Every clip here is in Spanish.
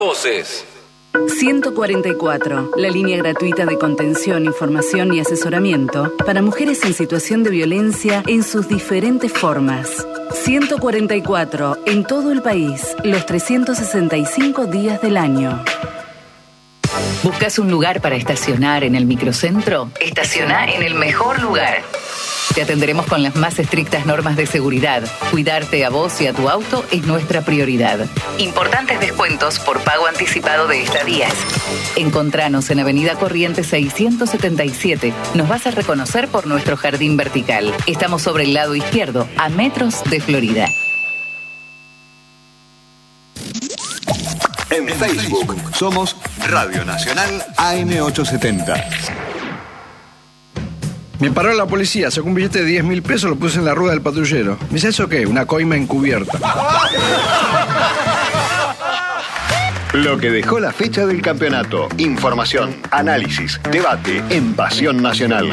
Voces. 144, la línea gratuita de contención, información y asesoramiento para mujeres en situación de violencia en sus diferentes formas. 144, en todo el país, los 365 días del año. ¿Buscas un lugar para estacionar en el microcentro? Estaciona en el mejor lugar. Te atenderemos con las más estrictas normas de seguridad. Cuidarte a vos y a tu auto es nuestra prioridad. Importantes descuentos por pago anticipado de estadías. Encontranos en Avenida Corrientes 677. Nos vas a reconocer por nuestro jardín vertical. Estamos sobre el lado izquierdo, a metros de Florida. En Facebook somos Radio Nacional AM870. Me paró la policía, sacó un billete de 10.000 pesos, lo puse en la rueda del patrullero. ¿Me dice eso qué? Una coima encubierta. Lo que dejó la fecha del campeonato. Información, análisis, debate en Pasión Nacional.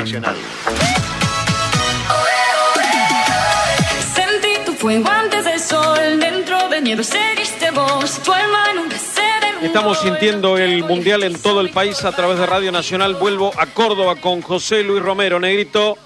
Sentí tu fuego antes del sol, dentro de nieve seguiste vos, tu alma nunca se derrumbó. Estamos sintiendo el Mundial en todo el país a través de Radio Nacional. Vuelvo a Córdoba con José Luis Romero. Negrito.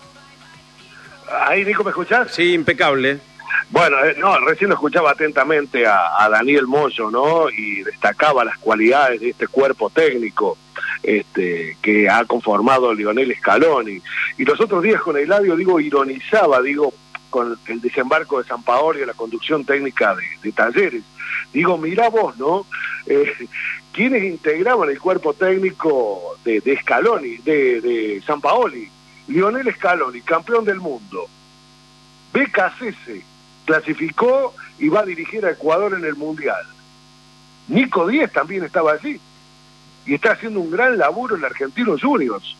Ahí, Nico, ¿me escuchás? Sí, impecable. Bueno, no, recién lo escuchaba atentamente a Daniel Moyo, ¿no? Y destacaba las cualidades de este cuerpo técnico que ha conformado Lionel Scaloni. Y los otros días con Eladio, ironizaba, con el desembarco de Sampaoli y la conducción técnica de Talleres. Mirá vos, ¿no? ¿Quiénes integraban el cuerpo técnico de Scaloni, de Sampaoli? Lionel Scaloni, campeón del mundo. BKCS clasificó y va a dirigir a Ecuador en el Mundial. Nico Díez también estaba allí y está haciendo un gran laburo en Argentinos Juniors.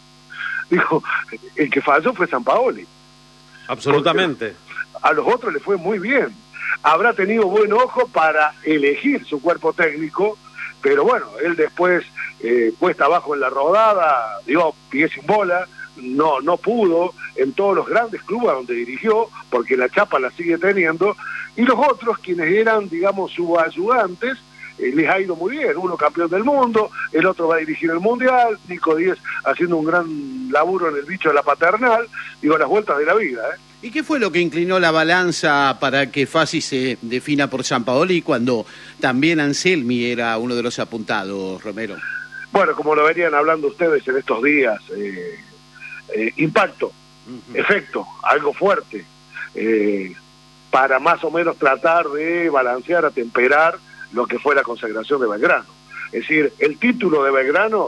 El que falló fue Sampaoli. Absolutamente. Porque a los otros les fue muy bien. Habrá tenido buen ojo para elegir su cuerpo técnico, pero bueno, él después puesta abajo en la rodada, pie sin bola, no pudo en todos los grandes clubes donde dirigió, porque la chapa la sigue teniendo, y los otros, quienes eran, sus ayudantes, les ha ido muy bien. Uno campeón del mundo, el otro va a dirigir el Mundial, Nico Díez haciendo un gran laburo en el bicho de la paternal, las vueltas de la vida, ¿Y qué fue lo que inclinó la balanza para que Fassi se defina por Sampaoli cuando también Anselmi era uno de los apuntados, Romero? Bueno, como lo venían hablando ustedes en estos días, impacto, efecto, algo fuerte, para más o menos tratar de balancear, atemperar lo que fue la consagración de Belgrano. Es decir, el título de Belgrano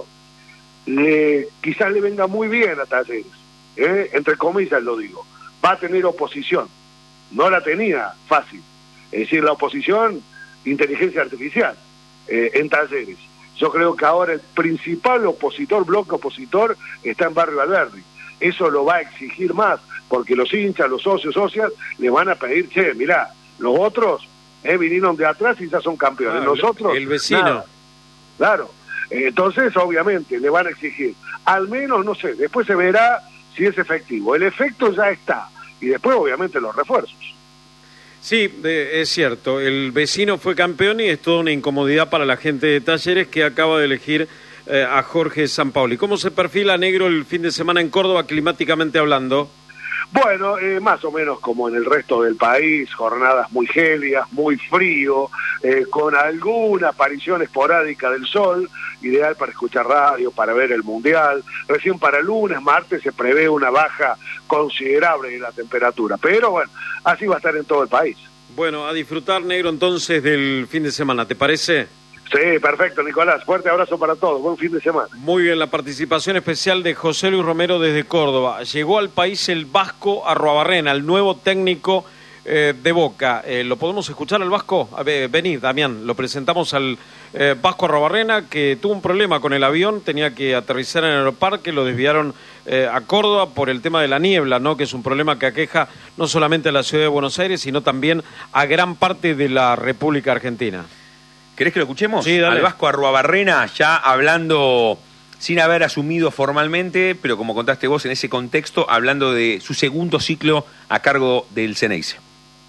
quizás le venga muy bien a Talleres, entre comillas lo digo. Va a tener oposición, no la tenía fácil, es decir, la oposición, inteligencia artificial, en Talleres. Yo creo que ahora el principal bloque opositor está en Barrio Alberdi. Eso lo va a exigir más, porque los hinchas, los socias, le van a pedir, mirá, los otros vinieron de atrás y ya son campeones, nosotros... El vecino. Nada. Claro, entonces obviamente le van a exigir, al menos, no sé, después se verá si es efectivo. El efecto ya está, y después obviamente los refuerzos. Sí, es cierto, el vecino fue campeón y es toda una incomodidad para la gente de Talleres que acaba de elegir a Jorge Sampaoli. ¿Cómo se perfila, Negro, el fin de semana en Córdoba, climáticamente hablando? Bueno, más o menos como en el resto del país, jornadas muy gélidas, muy frío, con alguna aparición esporádica del sol, ideal para escuchar radio, para ver el Mundial. Recién para lunes, martes se prevé una baja considerable de la temperatura, pero bueno, así va a estar en todo el país. Bueno, a disfrutar, Negro, entonces del fin de semana, ¿te parece? Sí, perfecto, Nicolás. Fuerte abrazo para todos. Buen fin de semana. Muy bien, la participación especial de José Luis Romero desde Córdoba. Llegó al país el Vasco Arruabarrena, el nuevo técnico de Boca. ¿Lo podemos escuchar al Vasco? Vení, Damián, lo presentamos al Vasco Arruabarrena, que tuvo un problema con el avión, tenía que aterrizar en el aeroparque, lo desviaron a Córdoba por el tema de la niebla, ¿no? Que es un problema que aqueja no solamente a la ciudad de Buenos Aires, sino también a gran parte de la República Argentina. ¿Querés que lo escuchemos? Sí, dale. Al Vasco Arruabarrena, ya hablando sin haber asumido formalmente, pero como contaste vos en ese contexto, hablando de su segundo ciclo a cargo del Ceneice.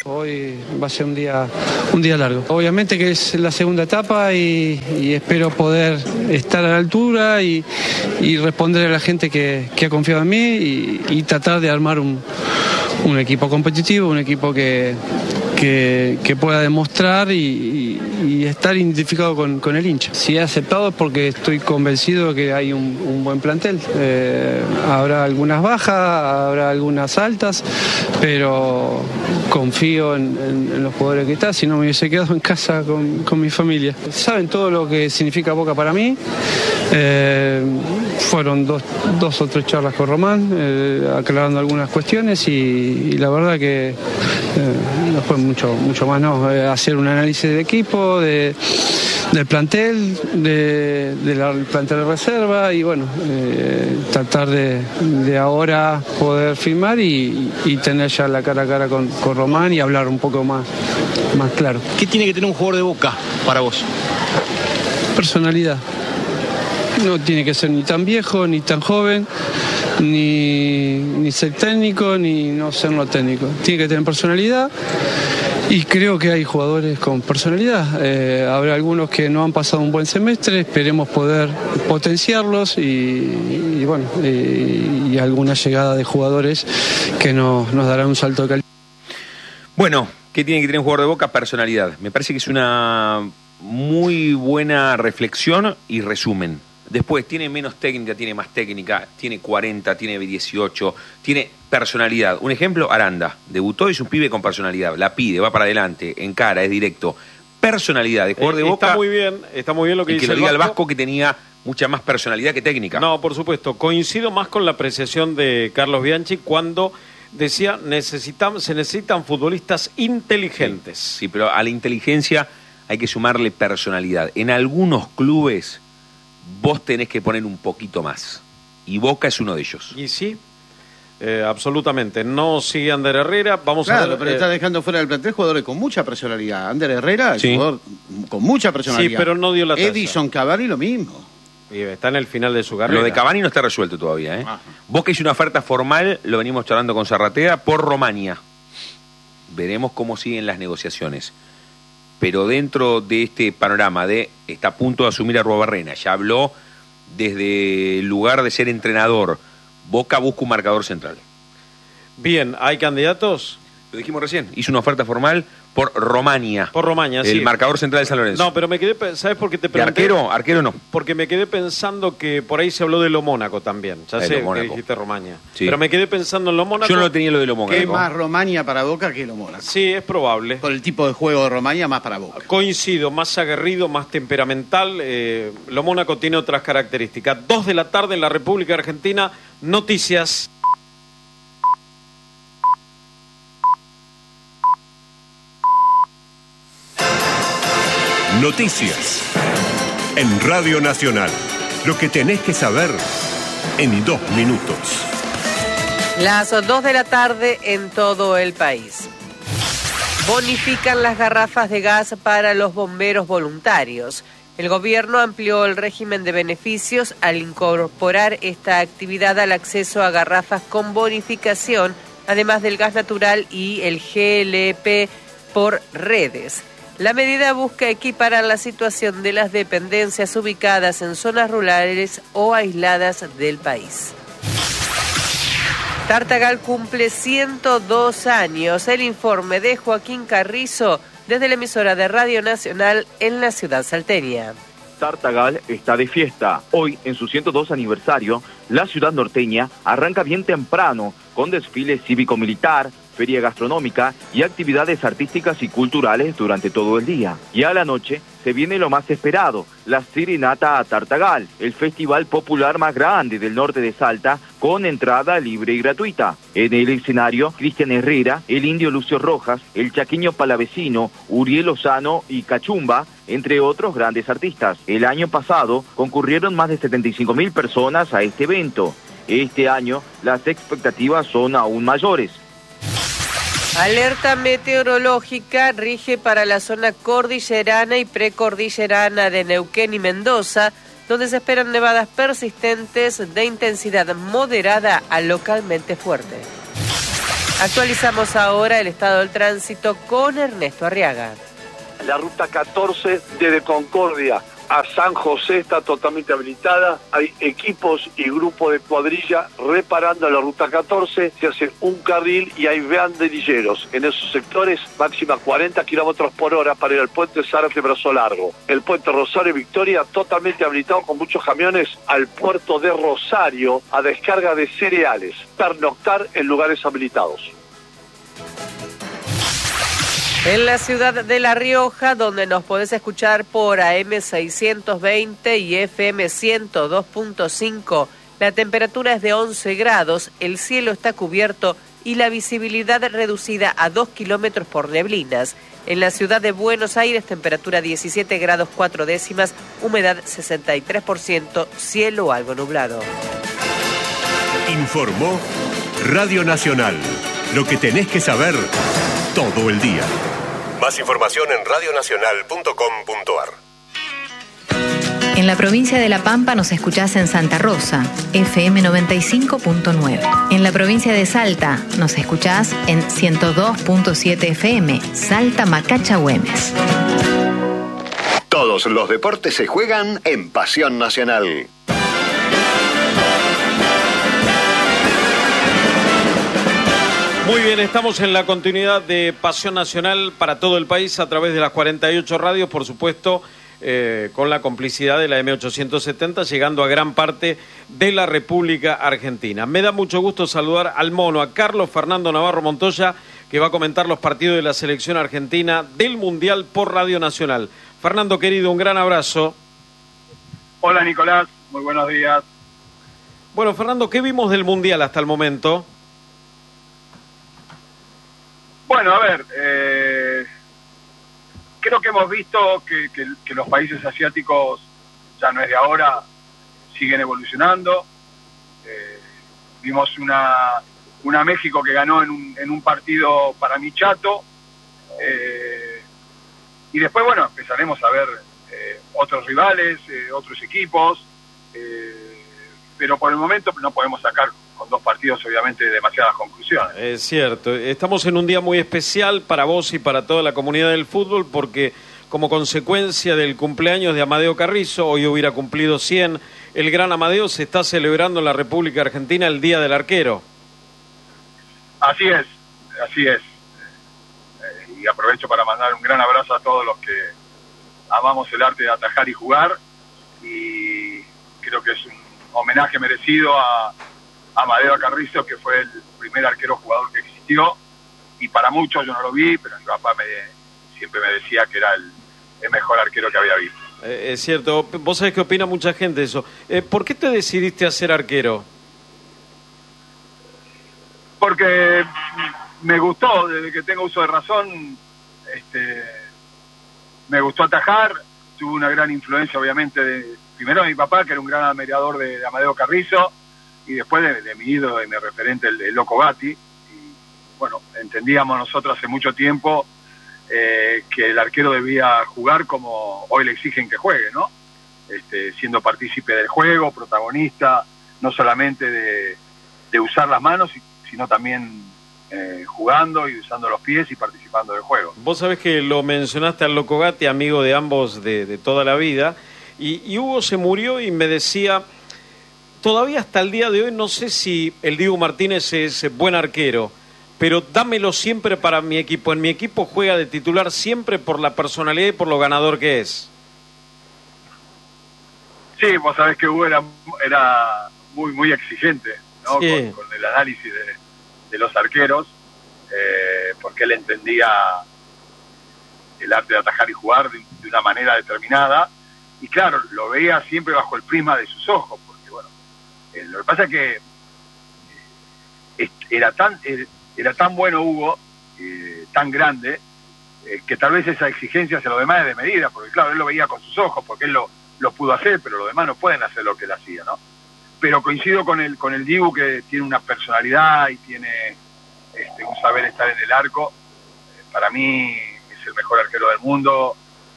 Hoy va a ser un día largo. Obviamente que es la segunda etapa y espero poder estar a la altura y responder a la gente que ha confiado en mí y tratar de armar un equipo competitivo, un equipo que pueda demostrar y estar identificado con el hincha. Si he aceptado es porque estoy convencido de que hay un buen plantel. Habrá algunas bajas, habrá algunas altas, pero confío en los jugadores que están. Si no me hubiese quedado en casa con mi familia. Saben todo lo que significa Boca para mí. Fueron dos o tres charlas con Román, aclarando algunas cuestiones y la verdad que no fue mucho más, ¿no? Hacer un análisis del equipo, del plantel, del plantel de reserva y bueno, tratar de ahora poder firmar y tener ya la cara a cara con Román y hablar un poco más claro. ¿Qué tiene que tener un jugador de Boca para vos? Personalidad. No tiene que ser ni tan viejo, ni tan joven, ni ser técnico, ni no ser no técnico. Tiene que tener personalidad y creo que hay jugadores con personalidad. Habrá algunos que no han pasado un buen semestre, esperemos poder potenciarlos y bueno, y alguna llegada de jugadores que nos darán un salto de calidad. Bueno, ¿qué tiene que tener un jugador de Boca? Personalidad. Me parece que es una muy buena reflexión y resumen. Después, tiene menos técnica, tiene más técnica, tiene 40, tiene 18, tiene personalidad. Un ejemplo, Aranda. Debutó y es un pibe con personalidad. La pide, va para adelante, encara, es directo. Personalidad de jugador de Boca. Está muy bien lo que dice que lo diga el Vasco, que tenía mucha más personalidad que técnica. No, por supuesto. Coincido más con la apreciación de Carlos Bianchi cuando decía se necesitan futbolistas inteligentes. Sí, pero a la inteligencia hay que sumarle personalidad. En algunos clubes vos tenés que poner un poquito más. Y Boca es uno de ellos. Y sí, absolutamente. No sigue Ander Herrera. Vamos a ver. Pero está dejando fuera del plantel jugadores con mucha personalidad. Ander Herrera es un jugador con mucha personalidad. Sí, pero no dio la talla. Edison Cavani lo mismo. Y está en el final de su carrera. Lo de Cavani no está resuelto todavía, ¿eh? Boca hizo una oferta formal, lo venimos charlando con Zarratea, por Romania. Veremos cómo siguen las negociaciones. Pero dentro de este panorama está a punto de asumir a Arruabarrena, ya habló desde el lugar de ser entrenador, Boca busca un marcador central. Bien, ¿hay candidatos? Lo dijimos recién, hizo una oferta formal por Romania. Por Romania, sí. El marcador central de San Lorenzo. No, pero me quedé, ¿sabes por qué te pregunté? ¿De arquero no? Porque me quedé pensando que por ahí se habló de lo Mónaco también. Ya sé que dijiste Romania. Sí. Pero me quedé pensando en lo Mónaco. Yo no lo tenía lo de lo Mónaco. ¿Qué más Romania para Boca que lo Mónaco? Sí, es probable. Por el tipo de juego de Romania, más para Boca. Coincido, más aguerrido, más temperamental. Lo Mónaco tiene otras características. 2 de la tarde en la República Argentina. Noticias. Noticias en Radio Nacional. Lo que tenés que saber en 2 minutos. Las 2 de la tarde en todo el país. Bonifican las garrafas de gas para los bomberos voluntarios. El gobierno amplió el régimen de beneficios al incorporar esta actividad al acceso a garrafas con bonificación, además del gas natural y el GLP por redes. La medida busca equiparar la situación de las dependencias ubicadas en zonas rurales o aisladas del país. Tartagal cumple 102 años. El informe de Joaquín Carrizo desde la emisora de Radio Nacional en la ciudad salteña. Tartagal está de fiesta. Hoy, en su 102 aniversario, la ciudad norteña arranca bien temprano con desfile cívico-militar, feria gastronómica y actividades artísticas y culturales durante todo el día. Y a la noche se viene lo más esperado, la Serenata a Tartagal, el festival popular más grande del norte de Salta, con entrada libre y gratuita. En el escenario, Cristian Herrera, el indio Lucio Rojas, el chaqueño palavecino, Uriel Lozano y Cachumba, entre otros grandes artistas. El año pasado concurrieron más de 75.000 personas a este evento. Este año las expectativas son aún mayores. Alerta meteorológica rige para la zona cordillerana y precordillerana de Neuquén y Mendoza, donde se esperan nevadas persistentes de intensidad moderada a localmente fuerte. Actualizamos ahora el estado del tránsito con Ernesto Arriaga. La ruta 14 desde Concordia a San José está totalmente habilitada. Hay equipos y grupos de cuadrilla reparando la ruta 14. Se hace un carril y hay banderilleros. En esos sectores, máxima 40 kilómetros por hora para ir al puente Zárate Brazo Largo. El puente Rosario Victoria totalmente habilitado con muchos camiones al puerto de Rosario a descarga de cereales. Pernoctar en lugares habilitados. En la ciudad de La Rioja, donde nos podés escuchar por AM 620 y FM 102.5, la temperatura es de 11 grados, el cielo está cubierto y la visibilidad reducida a 2 kilómetros por neblinas. En la ciudad de Buenos Aires, temperatura 17 grados 4 décimas, humedad 63%, cielo algo nublado. Informó Radio Nacional. Lo que tenés que saber todo el día. Más información en radionacional.com.ar. En la provincia de La Pampa nos escuchás en Santa Rosa, FM 95.9. En la provincia de Salta nos escuchás en 102.7 FM, Salta Macacha Güemes. Todos los deportes se juegan en Pasión Nacional. Muy bien, estamos en la continuidad de Pasión Nacional para todo el país a través de las 48 radios, por supuesto, con la complicidad de la M870, llegando a gran parte de la República Argentina. Me da mucho gusto saludar al mono, a Carlos Fernando Navarro Montoya, que va a comentar los partidos de la selección argentina del Mundial por Radio Nacional. Fernando, querido, un gran abrazo. Hola, Nicolás, muy buenos días. Bueno, Fernando, ¿qué vimos del Mundial hasta el momento? Bueno, a ver, creo que hemos visto que los países asiáticos, ya no es de ahora, siguen evolucionando. Vimos una México que ganó en un partido para mí chato. Y después, bueno, empezaremos a ver otros rivales, otros equipos. Pero por el momento no podemos sacar con dos partidos, obviamente, demasiadas conclusiones. Es cierto. Estamos en un día muy especial para vos y para toda la comunidad del fútbol, porque como consecuencia del cumpleaños de Amadeo Carrizo, hoy hubiera cumplido 100, el gran Amadeo, se está celebrando en la República Argentina el Día del Arquero. Así es, así es. Y aprovecho para mandar un gran abrazo a todos los que amamos el arte de atajar y jugar, y creo que es un homenaje merecido a Amadeo Carrizo, que fue el primer arquero jugador que existió, y para muchos, yo no lo vi, pero mi papá siempre me decía que era el mejor arquero que había visto. Es cierto, vos sabés que opina mucha gente de eso. ¿Por qué te decidiste a ser arquero? Porque me gustó, desde que tengo uso de razón, me gustó atajar. Tuve una gran influencia, obviamente, primero de mi papá, que era un gran admirador de Amadeo Carrizo, y después de mi ídolo y mi referente, el Loco Gatti. Y bueno, entendíamos nosotros hace mucho tiempo que el arquero debía jugar como hoy le exigen que juegue, ¿no? Siendo partícipe del juego, protagonista, no solamente de usar las manos, sino también jugando y usando los pies y participando del juego. Vos sabés que lo mencionaste al Loco Gatti, amigo de ambos de toda la vida, y Hugo se murió y me decía, todavía hasta el día de hoy no sé si el Diego Martínez es buen arquero, pero dámelo siempre para mi equipo. En mi equipo juega de titular siempre por la personalidad y por lo ganador que es. Sí, vos sabés que Hugo era muy, muy exigente, ¿no? Sí. Con el análisis de los arqueros, porque él entendía el arte de atajar y jugar de una manera determinada, y claro, lo veía siempre bajo el prisma de sus ojos, porque bueno, lo que pasa es que era tan bueno Hugo, tan grande, que tal vez esa exigencia hacia los demás es de medida, porque claro, él lo veía con sus ojos, porque él lo pudo hacer, pero los demás no pueden hacer lo que él hacía, ¿no? Pero coincido con el Dibu, que tiene una personalidad y tiene un saber estar en el arco. Para mí es el mejor arquero del mundo,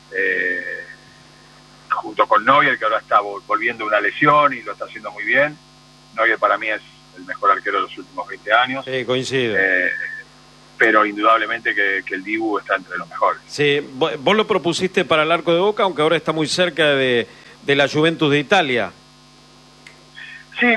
junto con Neuer, que ahora está volviendo una lesión y lo está haciendo muy bien. Neuer para mí es el mejor arquero de los últimos 20 años. Sí, coincido. pero indudablemente que el Dibu está entre los mejores. Sí, vos lo propusiste para el arco de Boca, aunque ahora está muy cerca de la Juventus de Italia. Sí,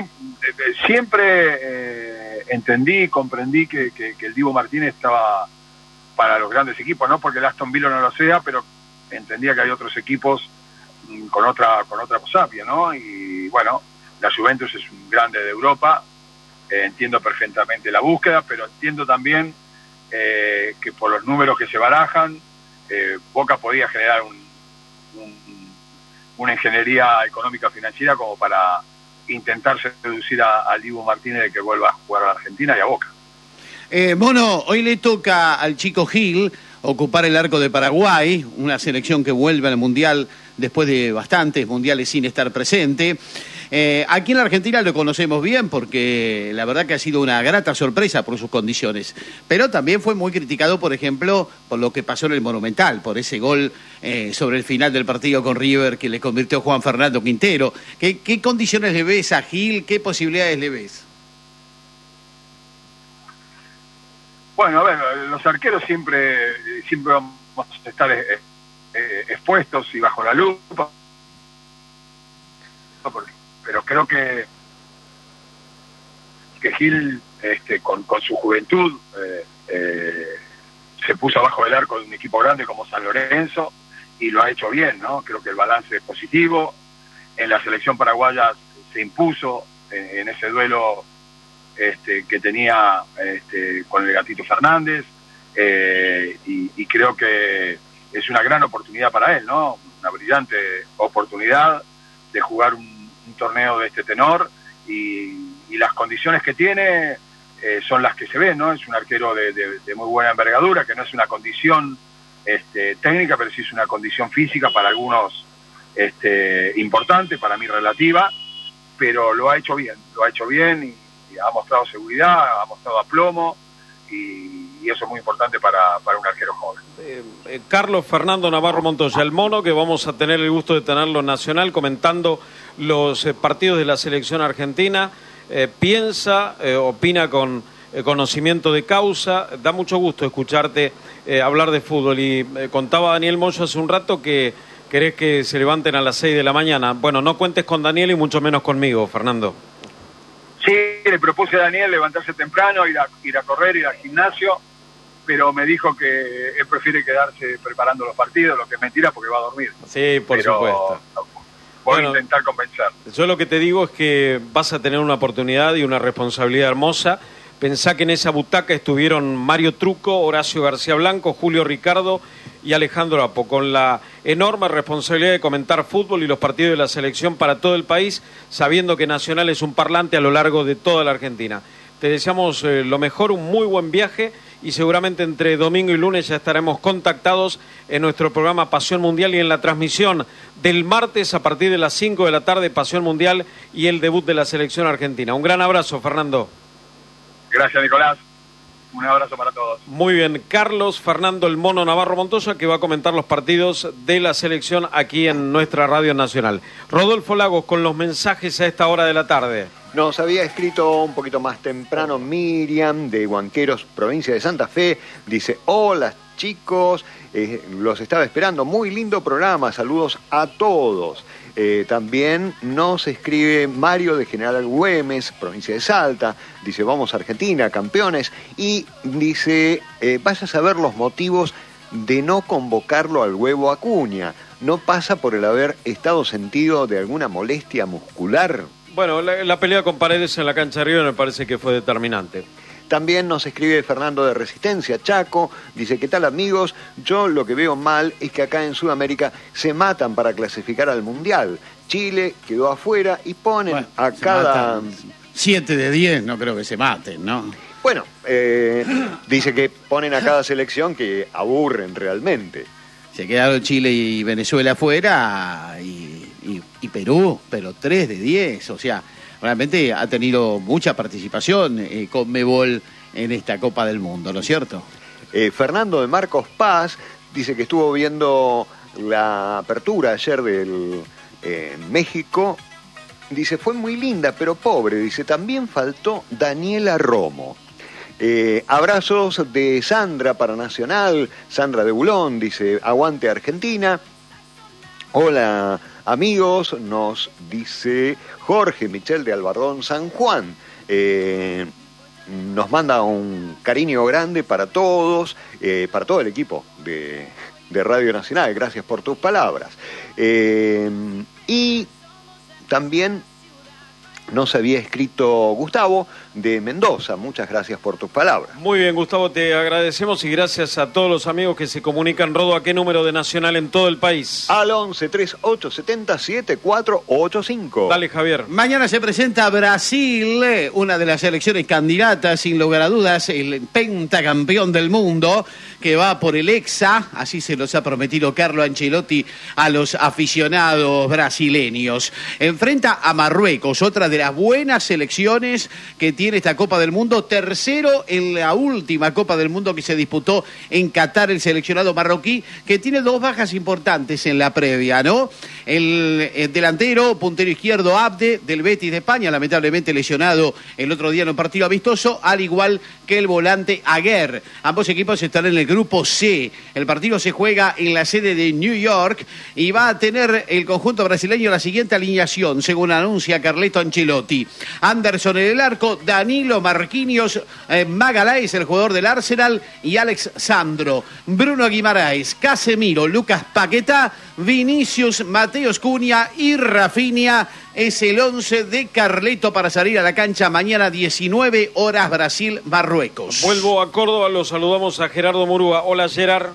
siempre entendí y comprendí que el Dibu Martínez estaba para los grandes equipos, no porque el Aston Villa no lo sea, pero entendía que hay otros equipos con otra posapia, ¿no? Y bueno, la Juventus es un grande de Europa, entiendo perfectamente la búsqueda, pero entiendo también que por los números que se barajan, Boca podía generar una ingeniería económica financiera como para intentar seducir al Dibu Martínez de que vuelva a jugar a la Argentina y a Boca. Mono, hoy le toca al chico Gil ocupar el arco de Paraguay, una selección que vuelve al Mundial después de bastantes mundiales sin estar presente. Aquí en la Argentina lo conocemos bien porque la verdad que ha sido una grata sorpresa por sus condiciones, pero también fue muy criticado, por ejemplo, por lo que pasó en el Monumental, por ese gol sobre el final del partido con River que le convirtió Juan Fernando Quintero. ¿Qué condiciones le ves a Gil? ¿Qué posibilidades le ves? Bueno, a ver, los arqueros siempre vamos a estar expuestos y bajo la lupa, pero creo que Gil con su juventud se puso abajo del arco de un equipo grande como San Lorenzo y lo ha hecho bien, ¿no? Creo que el balance es positivo. En la selección paraguaya se impuso en ese duelo que tenía con el Gatito Fernández, y creo que es una gran oportunidad para él, ¿no? Una brillante oportunidad de jugar un torneo de este tenor, y las condiciones que tiene son las que se ven, ¿no? Es un arquero de muy buena envergadura, que no es una condición técnica, pero sí es una condición física para algunos importante, para mí relativa, pero lo ha hecho bien y ha mostrado seguridad, ha mostrado aplomo, y eso es muy importante para un arquero joven. Carlos Fernando Navarro Montoya, el Mono, que vamos a tener el gusto de tenerlo nacional comentando los partidos de la selección argentina, opina con conocimiento de causa, da mucho gusto escucharte hablar de fútbol, y contaba Daniel Moyo hace un rato que querés que se levanten a las 6 de la mañana. Bueno, no cuentes con Daniel y mucho menos conmigo, Fernando. Sí, le propuse a Daniel levantarse temprano, ir a correr, ir al gimnasio, pero me dijo que él prefiere quedarse preparando los partidos, lo que es mentira porque va a dormir. Sí, por supuesto. Voy a intentar convencer. Yo lo que te digo es que vas a tener una oportunidad y una responsabilidad hermosa. Pensá que en esa butaca estuvieron Mario Truco, Horacio García Blanco, Julio Ricardo y Alejandro Apo, con la enorme responsabilidad de comentar fútbol y los partidos de la selección para todo el país, sabiendo que Nacional es un parlante a lo largo de toda la Argentina. Te deseamos lo mejor, un muy buen viaje, y seguramente entre domingo y lunes ya estaremos contactados en nuestro programa Pasión Mundial y en la transmisión del martes a partir de las 5 de la tarde, Pasión Mundial y el debut de la selección argentina. Un gran abrazo, Fernando. Gracias, Nicolás. Un abrazo para todos. Muy bien, Carlos Fernando el Mono Navarro Montoya, que va a comentar los partidos de la selección aquí en nuestra Radio Nacional. Rodolfo Lagos con los mensajes a esta hora de la tarde. Nos había escrito un poquito más temprano Miriam de Huanqueros, provincia de Santa Fe. Dice: hola chicos, los estaba esperando, muy lindo programa, saludos a todos. También nos escribe Mario de General Güemes, provincia de Salta. Dice: vamos a Argentina, campeones. Y dice: vaya a saber los motivos de no convocarlo al Huevo Acuña. ¿No pasa por el haber estado sentido de alguna molestia muscular? Bueno, la pelea con Paredes en la cancha de River me parece que fue determinante. También nos escribe Fernando de Resistencia, Chaco. Dice: ¿qué tal, amigos? Yo lo que veo mal es que acá en Sudamérica se matan para clasificar al Mundial. Chile quedó afuera y ponen a cada... 7 de 10 no creo que se maten, ¿no? Bueno, dice que ponen a cada selección que aburren realmente. Se quedaron Chile y Venezuela afuera y Perú, pero 3 de 10, o sea... Realmente ha tenido mucha participación Conmebol en esta Copa del Mundo, ¿no es cierto? Fernando de Marcos Paz dice que estuvo viendo la apertura ayer del México. Dice: fue muy linda, pero pobre. Dice: también faltó Daniela Romo. Abrazos de Sandra para Nacional, Sandra de Bulón, dice, aguante Argentina. Hola amigos, nos dice Jorge Michel de Albardón, San Juan. Nos manda un cariño grande para todos, para todo el equipo de Radio Nacional. Gracias por tus palabras. Y también nos había escrito Gustavo de Mendoza. Muchas gracias por tus palabras. Muy bien, Gustavo, te agradecemos y gracias a todos los amigos que se comunican. Rodo, ¿a qué número de Nacional en todo el país? Al 11-3870-7485. Dale, Javier. Mañana se presenta Brasil, una de las selecciones candidatas, sin lugar a dudas, el pentacampeón del mundo, que va por el Hexa, así se los ha prometido Carlo Ancelotti a los aficionados brasileños. Enfrenta a Marruecos, otra de las buenas selecciones que tiene esta Copa del Mundo, tercero en la última Copa del Mundo que se disputó en Qatar, el seleccionado marroquí, que tiene dos bajas importantes en la previa, ¿no? El delantero, puntero izquierdo, Abde, del Betis de España, lamentablemente lesionado el otro día en un partido amistoso, al igual que el volante Aguer. Ambos equipos están en el grupo C. El partido se juega en la sede de New York y va a tener el conjunto brasileño la siguiente alineación, según anuncia Carleto Ancelotti. Anderson en el arco, Danilo, Marquinhos, Magalhães, el jugador del Arsenal, y Alex Sandro. Bruno Guimaraes, Casemiro, Lucas Paquetá, Vinicius, Mateus Cunha y Rafinha. Es el 11 de Carleto para salir a la cancha mañana 19 horas Brasil-Marruecos. Vuelvo a Córdoba, lo saludamos a Gerardo Murúa. Hola, Gerard.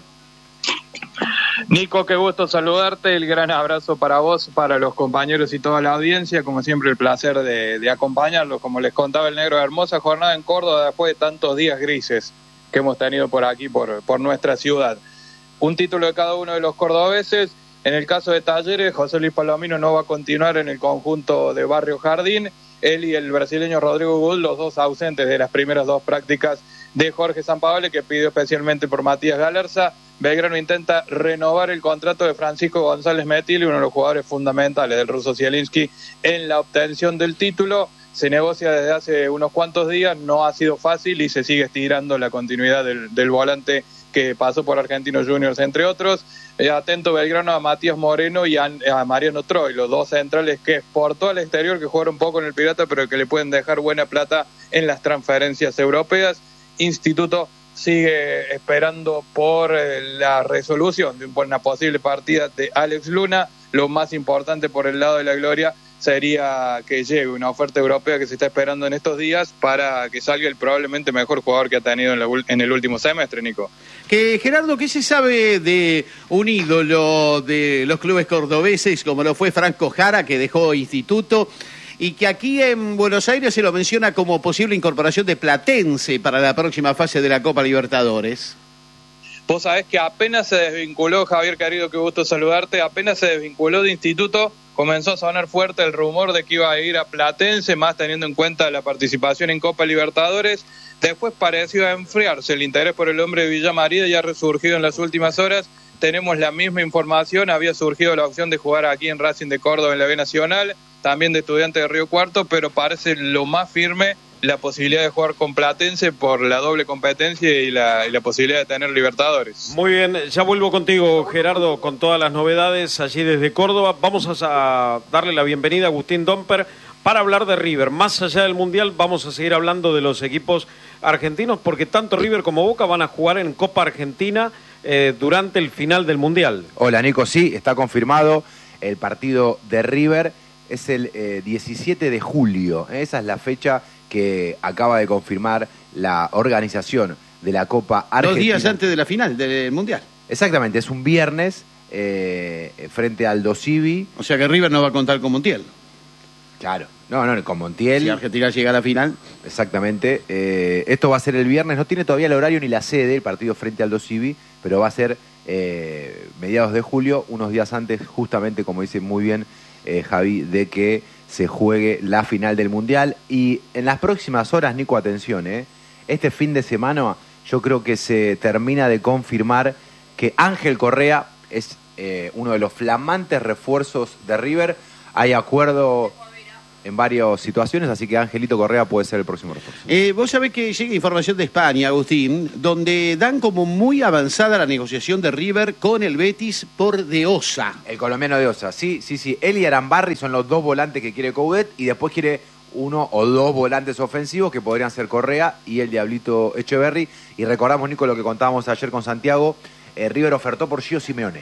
Nico, qué gusto saludarte, el gran abrazo para vos, para los compañeros y toda la audiencia, como siempre el placer de acompañarlos, como les contaba el negro, hermosa jornada en Córdoba después de tantos días grises que hemos tenido por aquí, por nuestra ciudad. Un título de cada uno de los cordobeses. En el caso de Talleres, José Luis Palomino no va a continuar en el conjunto de Barrio Jardín. Él y el brasileño Rodrigo Gould, los dos ausentes de las primeras dos prácticas de Jorge Sampaoli, que pidió especialmente por Matías Galarza. Belgrano intenta renovar el contrato de Francisco González Metilli, uno de los jugadores fundamentales del ruso Zielinski en la obtención del título. Se negocia desde hace unos cuantos días, no ha sido fácil y se sigue estirando la continuidad del volante que pasó por Argentinos Juniors, entre otros. Atento Belgrano a Matías Moreno y a Mariano Troy, los dos centrales que exportó al exterior, que jugaron poco en el Pirata, pero que le pueden dejar buena plata en las transferencias europeas. Instituto sigue esperando por la resolución de una posible partida de Alex Luna. Lo más importante por el lado de la gloria sería que llegue una oferta europea que se está esperando en estos días para que salga el probablemente mejor jugador que ha tenido en el último semestre, Nico. Gerardo, ¿qué se sabe de un ídolo de los clubes cordobeses como lo fue Franco Jara, que dejó Instituto, y que aquí en Buenos Aires se lo menciona como posible incorporación de Platense para la próxima fase de la Copa Libertadores? Vos sabés que apenas se desvinculó, Javier querido, qué gusto saludarte, apenas se desvinculó de Instituto, comenzó a sonar fuerte el rumor de que iba a ir a Platense, más teniendo en cuenta la participación en Copa Libertadores. Después pareció enfriarse el interés por el hombre de Villa María, y ha resurgido en las últimas horas. Tenemos la misma información, había surgido la opción de jugar aquí en Racing de Córdoba en la B Nacional, también de Estudiantes de Río Cuarto, pero parece lo más firme la posibilidad de jugar con Platense por la doble competencia y la posibilidad de tener Libertadores. Muy bien, ya vuelvo contigo, Gerardo, con todas las novedades allí desde Córdoba. Vamos a darle la bienvenida a Agustín Domper para hablar de River. Más allá del Mundial, vamos a seguir hablando de los equipos argentinos, porque tanto River como Boca van a jugar en Copa Argentina durante el final del Mundial. Hola, Nico, sí, está confirmado el partido de River. Es el 17 de julio, esa es la fecha que acaba de confirmar la organización de la Copa Argentina. 2 días antes de la final del Mundial. Exactamente, es un viernes frente al Aldo Civi. O sea que River no va a contar con Montiel. Claro, no, con Montiel. Si Argentina llega a la final. Exactamente, esto va a ser el viernes, no tiene todavía el horario ni la sede, el partido frente al Aldo Civi, pero va a ser mediados de julio, unos días antes, justamente como dice muy bien Javi, de que se juegue la final del Mundial. Y en las próximas horas, Nico, atención, este fin de semana yo creo que se termina de confirmar que Ángel Correa es uno de los flamantes refuerzos de River. Hay acuerdo en varias situaciones, así que Angelito Correa puede ser el próximo refuerzo. Vos sabés que llega información de España, Agustín, donde dan como muy avanzada la negociación de River con el Betis por De Osa. El colombiano De Osa, sí. Él y Arambarri son los dos volantes que quiere Coudet y después quiere uno o dos volantes ofensivos que podrían ser Correa y el Diablito Echeverri. Y recordamos, Nico, lo que contábamos ayer con Santiago, River ofertó por Gio Simeone.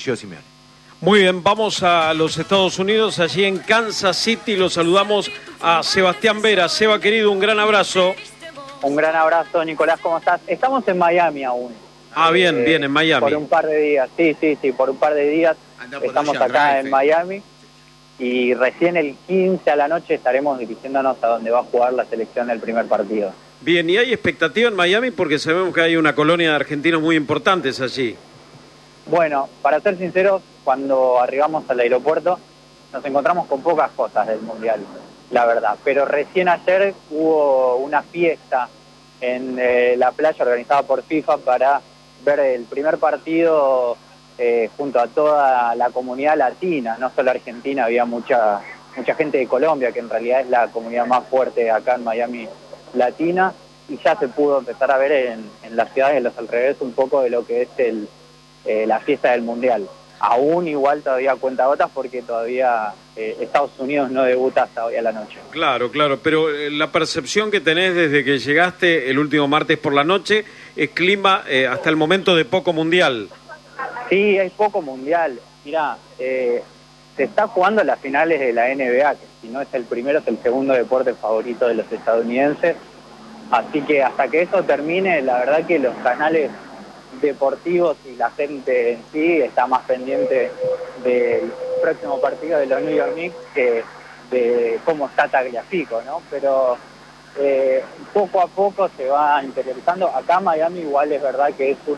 Muy bien, vamos a los Estados Unidos, allí en Kansas City. Los saludamos a Sebastián Vera. Seba, querido, un gran abrazo. Un gran abrazo, Nicolás, ¿cómo estás? Estamos en Miami aún. Bien, en Miami. Por un par de días, sí, por un par de días estamos acá en Miami y recién el 15 a la noche estaremos dirigiéndonos a donde va a jugar la selección del primer partido. Bien, ¿y hay expectativa en Miami? Porque sabemos que hay una colonia de argentinos muy importantes allí. Bueno, para ser sinceros, cuando arribamos al aeropuerto nos encontramos con pocas cosas del Mundial, la verdad. Pero recién ayer hubo una fiesta en la playa organizada por FIFA para ver el primer partido junto a toda la comunidad latina, no solo argentina, había mucha gente de Colombia, que en realidad es la comunidad más fuerte acá en Miami latina, y ya se pudo empezar a ver en la ciudad y en los alrededores un poco de lo que es la fiesta del Mundial. Aún igual todavía cuentagotas porque todavía Estados Unidos no debuta hasta hoy a la noche. Claro, pero la percepción que tenés desde que llegaste el último martes por la noche es clima hasta el momento de poco Mundial. Sí, hay poco Mundial. Mirá, se está jugando las finales de la NBA, que si no es el primero, es el segundo deporte favorito de los estadounidenses. Así que hasta que eso termine, la verdad que los canales deportivos y la gente en sí está más pendiente del próximo partido de los New York Knicks que de cómo está Tagliafico, ¿no? Pero poco a poco se va interiorizando. Acá en Miami igual es verdad que es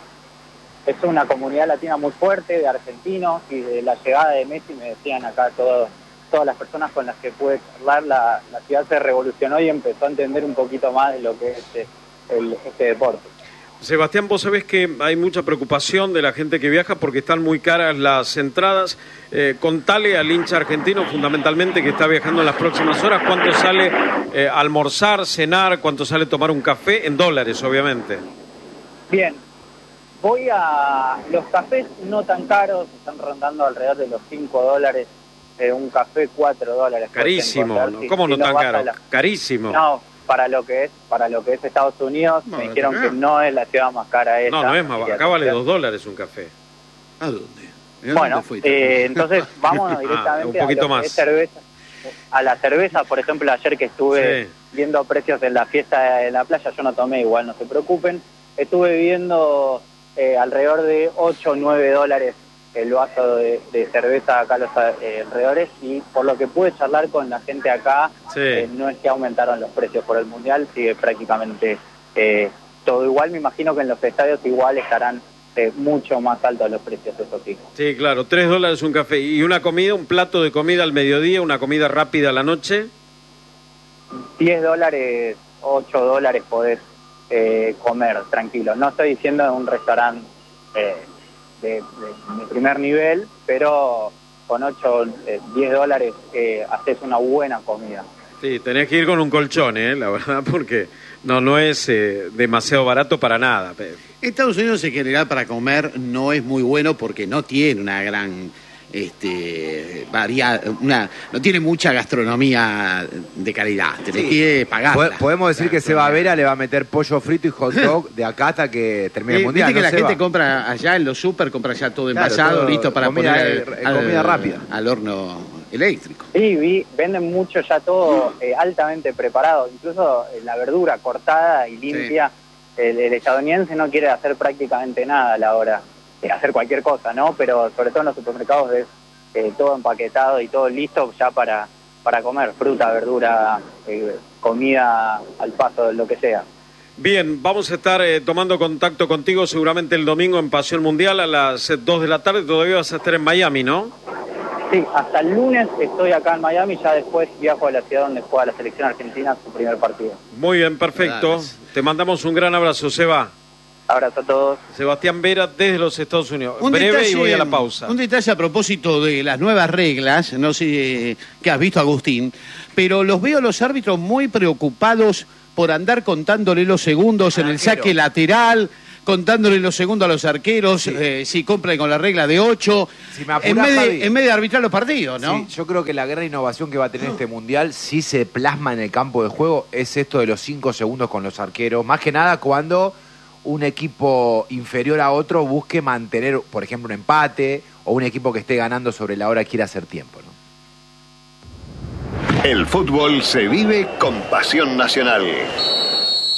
una comunidad latina muy fuerte, de argentinos, y de la llegada de Messi, me decían acá todas las personas con las que pude charlar, la ciudad se revolucionó y empezó a entender un poquito más de lo que es este deporte. Sebastián, vos sabés que hay mucha preocupación de la gente que viaja porque están muy caras las entradas. Contale al hincha argentino, fundamentalmente, que está viajando en las próximas horas, cuánto sale almorzar, cenar, cuánto sale tomar un café, en dólares, obviamente. Bien, los cafés no tan caros, están rondando alrededor de los $5, un café $4. Carísimo, ¿no? ¿Cómo no tan caro? Carísimo. No, para lo que es Estados Unidos, me dijeron que no es la ciudad más cara esta. No es más, acá vale $2 un café. ¿A dónde? Bueno, entonces vámonos directamente un poquito a lo que más. es cerveza. A la cerveza, por ejemplo, ayer que estuve viendo precios en la fiesta de la playa, yo no tomé, igual no se preocupen, estuve viendo alrededor de $8 o $9 el vaso de cerveza acá a los alrededores, y por lo que pude charlar con la gente acá, no es que aumentaron los precios por el Mundial, sigue prácticamente todo igual. Me imagino que en los estadios igual estarán mucho más altos los precios, eso sí. Sí, claro, $3 un café. ¿Y una comida, un plato de comida al mediodía, una comida rápida a la noche? $10, $8 podés comer tranquilo. No estoy diciendo en un restaurante de primer nivel, pero con $10 haces una buena comida. Sí, tenés que ir con un colchón, la verdad, porque no es demasiado barato para nada. Estados Unidos en general para comer no es muy bueno porque no tiene una gran no tiene mucha gastronomía de calidad, tenés que pagarla. Podemos decir que Seba Vera le va a meter pollo frito y hot dog de acá hasta que termine el Mundial. Viste que la gente compra allá en los super, compra ya todo envasado, listo para poner comida rápida al horno eléctrico. Sí, venden mucho ya todo altamente preparado, incluso la verdura cortada y limpia. El estadounidense no quiere hacer prácticamente nada a la hora de hacer cualquier cosa, ¿no? Pero sobre todo en los supermercados ves todo empaquetado y todo listo ya para comer, fruta, verdura, comida al paso, lo que sea. Bien, vamos a estar tomando contacto contigo seguramente el domingo en Pasión Mundial a las 2 de la tarde. Todavía vas a estar en Miami, ¿no? Sí, hasta el lunes estoy acá en Miami, ya después viajo a la ciudad donde juega la selección argentina su primer partido. Muy bien, perfecto. Te mandamos un gran abrazo, Seba. Abrazo a todos. Sebastián Vera desde los Estados Unidos. Un Breve detalle, y voy a la pausa. Un detalle a propósito de las nuevas reglas, no sé qué has visto, Agustín, pero los veo a los árbitros muy preocupados por andar contándole los segundos en el saque lateral, contándole los segundos a los arqueros, si cumplen con la regla de 8, Si me apurás, en vez de arbitrar los partidos, ¿no? Sí, yo creo que la gran innovación que va a tener este Mundial, si se plasma en el campo de juego, es esto de los 5 segundos con los arqueros. Más que nada cuando un equipo inferior a otro busque mantener, por ejemplo, un empate, o un equipo que esté ganando sobre la hora quiere hacer tiempo, ¿no? El fútbol se vive con pasión nacional.